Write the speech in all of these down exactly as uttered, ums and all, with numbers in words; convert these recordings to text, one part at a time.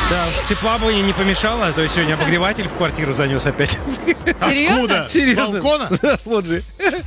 Да, уж тепла бы не помешало, а то я сегодня обогреватель в квартиру занес опять. Серьезно? Серьезно. С балкона? С лоджии.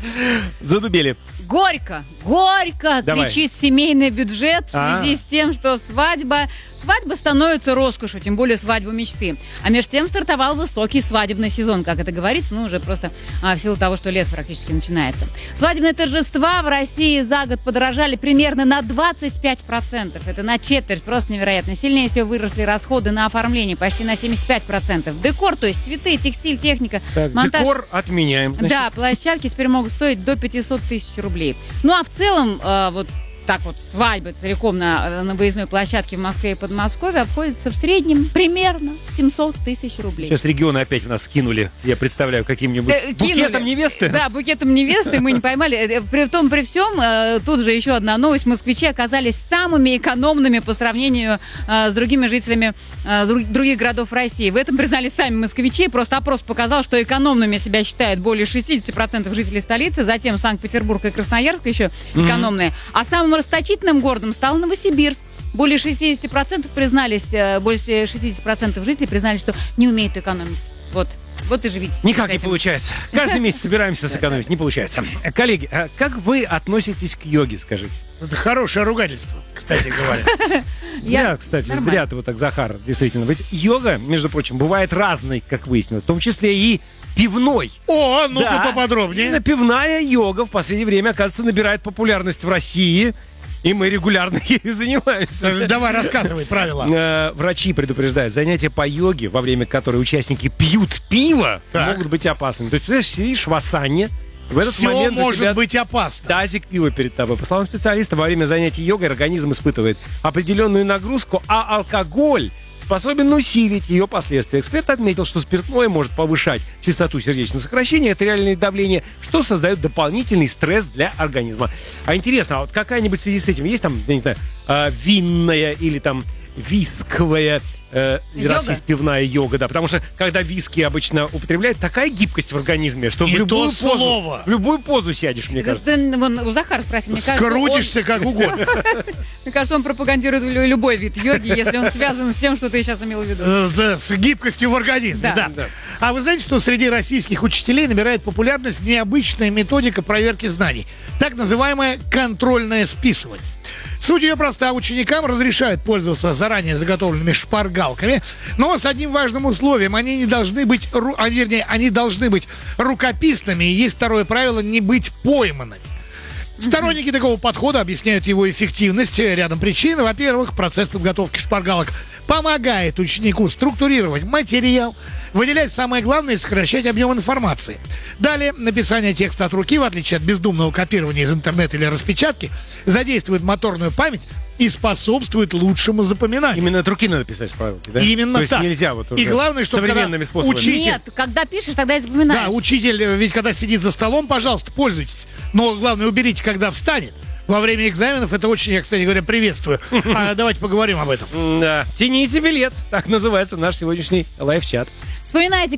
Задубели. Горько, горько Давай. кричит семейный бюджет в А. связи с тем, что свадьба... Свадьба становится роскошью, тем более свадьба мечты. А между тем стартовал высокий свадебный сезон, как это говорится, ну уже просто а, в силу того, что лето практически начинается. Свадебные торжества в России за год подорожали примерно на двадцать пять процентов. Это на четверть, просто невероятно. Сильнее всего выросли расходы на оформление, почти на семьдесят пять процентов. Декор, то есть цветы, текстиль, техника, Так, монтаж. декор отменяем. значит. Да, площадки теперь могут стоить до пятьсот тысяч рублей. Ну а в целом, э, вот так вот, свадьбы целиком на, на выездной площадке в Москве и Подмосковье обходятся в среднем примерно семьсот тысяч рублей. Сейчас регионы опять в нас кинули, я представляю, каким-нибудь Э, кинули. букетом невесты. Да, букетом невесты мы не поймали. Э, При том, при всем, э, тут же еще одна новость. Москвичи оказались самыми экономными по сравнению э, с другими жителями э, с друг- других городов России. В этом признались сами москвичи. Просто опрос показал, что экономными себя считают более шестьдесят процентов жителей столицы. Затем Санкт-Петербург и Красноярск еще экономные. А самым расточительным городом стал Новосибирск. Более шестьдесят процентов признались, э, больше шестьдесят процентов жителей признались, что не умеют экономить. Вот. Вот и живите. Никак с не этим. получается. Каждый месяц собираемся сэкономить, не получается. Коллеги, а как вы относитесь к йоге, скажите? Это хорошее ругательство, кстати говоря. Я- Я, кстати, Нормально. зря ты вот так, Захар, действительно. Ведь йога, между прочим, бывает разной, как выяснилось, в том числе и пивной. О, ну-ка Да. поподробнее. Именно пивная йога в последнее время, оказывается, набирает популярность в России, и мы регулярно ею занимаемся. Э, Давай, рассказывай правила. Э, Врачи предупреждают, занятия по йоге, во время которой участники пьют пиво, Так. могут быть опасными. То есть ты сидишь в асане, в этот Все момент у может тебя быть опасно. тазик пива перед тобой. По словам специалиста, во время занятий йогой организм испытывает определенную нагрузку, а алкоголь способен усилить ее последствия. Эксперт отметил, что спиртное может повышать частоту сердечного сокращения, артериальное давление, что создает дополнительный стресс для организма. А интересно, а вот какая-нибудь в связи с этим есть там, я не знаю, э, винная или там висковая, э, Йога? раз есть пивная йога, да, потому что когда виски обычно употребляют, такая гибкость в организме, что Не в любую то позу, слово. в любую позу сядешь, мне кажется. Ты, вон, у Захара спроси, мне кажется, Скрутишься как угодно. он, мне кажется, он пропагандирует лю- любой вид йоги, если он связан с тем, что ты сейчас имел в виду. Э, да, с гибкостью в организме, Да. да. Да. А вы знаете, что среди российских учителей набирает популярность необычная методика проверки знаний, так называемое контрольное списывание. Суть ее проста. Ученикам разрешают пользоваться заранее заготовленными шпаргалками, но с одним важным условием. Они не должны быть, ру- а, вернее, они должны быть рукописными, и есть второе правило — не быть пойманными. Сторонники такого подхода объясняют его эффективность рядом причин. Во-первых, процесс подготовки шпаргалок помогает ученику структурировать материал, выделять самое главное и сокращать объем информации. Далее, написание текста от руки, в отличие от бездумного копирования из интернета или распечатки, задействует моторную память и способствует лучшему запоминанию. Именно от руки надо писать шпаргалки, да? Именно То есть так. нельзя вот уже И главное, что современными когда способами. учитель- Нет, когда пишешь, тогда и запоминаешь. Да, учитель, э, ведь когда сидит за столом, пожалуйста, пользуйтесь. Но главное, уберите, когда встанет. Во время экзаменов это очень, я, кстати говоря, приветствую. А, давайте поговорим об этом. Да. Тяните билет. Так называется наш сегодняшний лайв-чат. Вспоминайте,